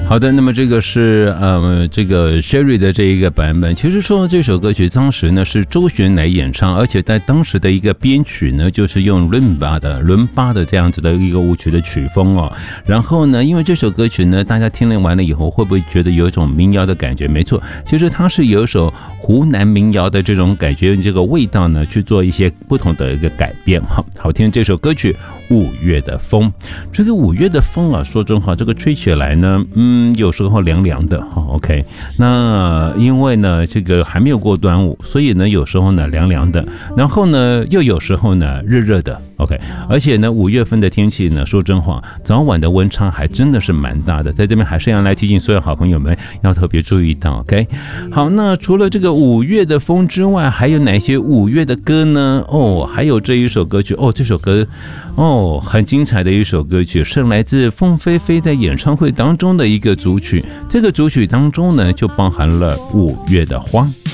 好的，那么这个是这个 Sherry 的这一个版本。其实说这首歌曲当时呢是周璇来演唱，而且在当时的一个编曲呢，就是用伦巴的这样子的一个舞曲的曲风哦。然后呢，因为这首歌曲呢，大家听了完了以后，会不会觉得有一种民谣的感觉？没错，其实它是有一首湖南民谣的这种感觉，这个味道呢，去做一些不同的一个改变。好听这首歌曲《五月的风》。这个五月的风啊，说真话，这个吹起来呢，有时候凉凉的。OK， 那因为呢，这个还没有过端午，所以呢，有时候呢凉凉的，然后呢，又有时候呢热热的。OK， 而且呢，5月份的天气呢，说真话，早晚的温差还真的是蛮大的。在这边还是要来提醒所有好朋友们要特别注意到。OK， 好，那除了这个五月的风之外，还有哪些五月的歌呢？还有这一首歌曲这首歌很精彩的一首歌曲，是来自凤飞飞在演唱会当中的一个组曲。这个组曲当中呢，就包含了5月的花。